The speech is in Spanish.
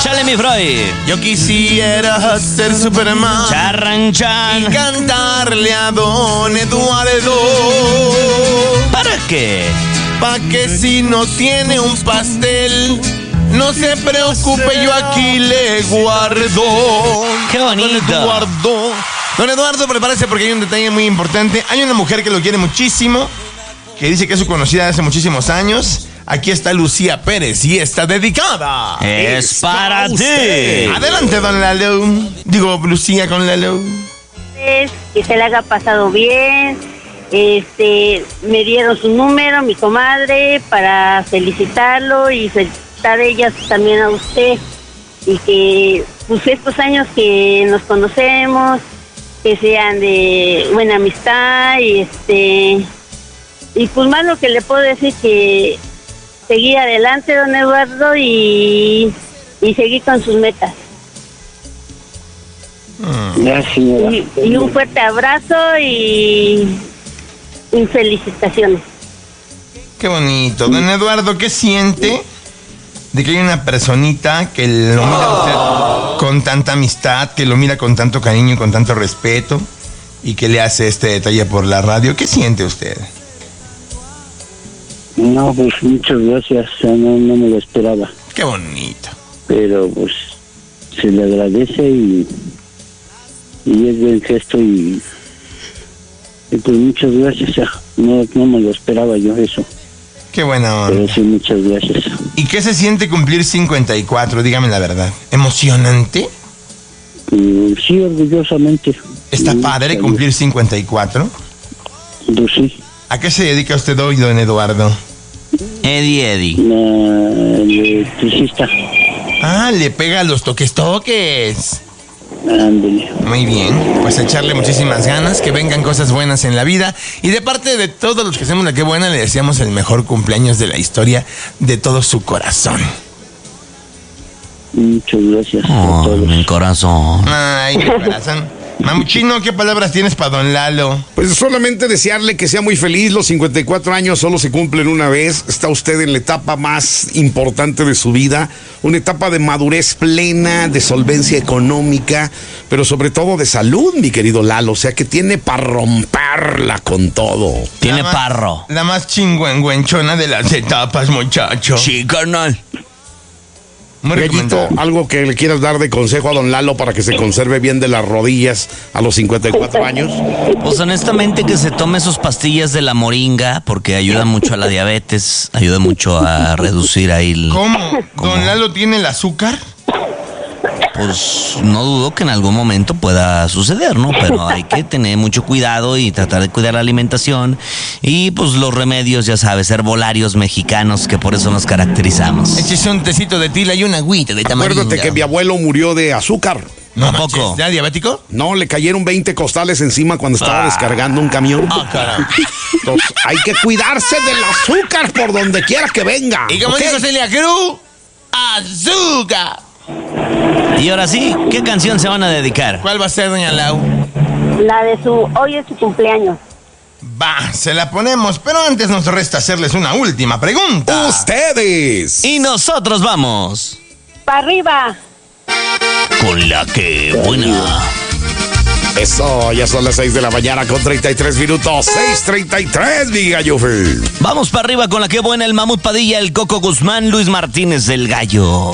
Chale, mi Freud. Yo quisiera ser Superman Charranchan. y cantarle a Don Eduardo. ¿Para qué? Pa' que si no tiene un pastel, no se preocupe, yo aquí le guardo. Qué bonito. Don Eduardo, prepárese porque hay un detalle muy importante. Hay una mujer que lo quiere muchísimo, que dice que es su conocida de hace muchísimos años. Aquí está Lucía Pérez y está dedicada. Es para ti. Adelante, don Lalo. Digo, Lucía con Lalo. Que se le haya pasado bien. Me dieron su número, mi comadre, para felicitarlo y felicitar a ellas también a usted. Y que, pues, estos años que nos conocemos, que sean de buena amistad y pues más lo que le puedo decir que seguir adelante, don Eduardo, y seguir con sus metas. Gracias. Y un fuerte abrazo y felicitaciones. Qué bonito. Don Eduardo, ¿qué siente de que hay una personita que lo mira a usted con tanta amistad, que lo mira con tanto cariño y con tanto respeto y que le hace este detalle por la radio? ¿Qué siente usted? No, pues muchas gracias, no me lo esperaba. Qué bonito. Pero pues se le agradece y es buen gesto y pues muchas gracias. No me lo esperaba yo eso. Qué buena onda. Pero sí, muchas gracias. ¿Y qué se siente cumplir 54? Dígame la verdad. ¿Emocionante? Sí, orgullosamente. ¿Está padre cumplir 54? Pues sí. ¿A qué se dedica usted hoy, don Eduardo? Eddie. Electricista. Ah, le pega a los toques. Ándale. Muy bien, pues echarle muchísimas ganas, que vengan cosas buenas en la vida. Y de parte de todos los que hacemos la que buena, le deseamos el mejor cumpleaños de la historia de todo su corazón. Muchas gracias a Oh, todos. mi corazón. Ay, mi corazón. Mamuchino, ¿qué palabras tienes para don Lalo? Pues solamente desearle que sea muy feliz. Los 54 años solo se cumplen una vez. Está usted en la etapa más importante de su vida. Una etapa de madurez plena, de solvencia económica, pero sobre todo de salud, mi querido Lalo. O sea que tiene para romperla con todo. Tiene La parro. La más chingüengüenchona de las etapas, muchacho. Sí, carnal. Muy Gallito, recomendable. algo que le quieras dar de consejo a don Lalo para que se conserve bien de las rodillas a los 54 años. Pues honestamente que se tome sus pastillas de la moringa porque ayuda mucho a la diabetes, ayuda mucho a reducir ahí el... ¿Cómo? ¿Don Lalo tiene el azúcar? Pues no dudo que en algún momento pueda suceder, ¿no? Pero hay que tener mucho cuidado y tratar de cuidar la alimentación y pues los remedios, ya sabes, herbolarios mexicanos que por eso nos caracterizamos. Échese un tecito de tila y una agüita de tamarindo. Acuérdate que mi abuelo murió de azúcar. No ¿A manches, poco? ¿ya diabético? No, le cayeron 20 costales encima cuando estaba descargando un camión. Ah, caramba. Entonces, hay que cuidarse del azúcar por donde quiera que venga. Y como ¿ok? dijo Celia Cruz, azúcar. Y ahora sí, ¿qué canción se van a dedicar? ¿Cuál va a ser, doña Lau? La de hoy es su cumpleaños. Va, se la ponemos, pero antes nos resta hacerles una última pregunta. Ustedes. Y nosotros vamos ¡Para arriba! con la que buena. Eso, ya son las 6 de la mañana con 33 minutos. 6:33, mi gallo. Vamos para arriba con la que buena, el Mamut Padilla, el Coco Guzmán, Luis Martínez del Gallo.